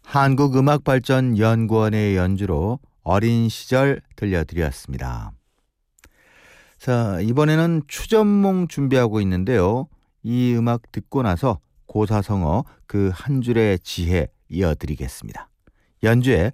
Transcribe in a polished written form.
한국음악발전연구원의 연주로 어린 시절 들려드렸습니다. 자, 이번에는 추전몽 준비하고 있는데요. 이 음악 듣고 나서 고사성어 그 한 줄의 지혜 이어드리겠습니다. 연주에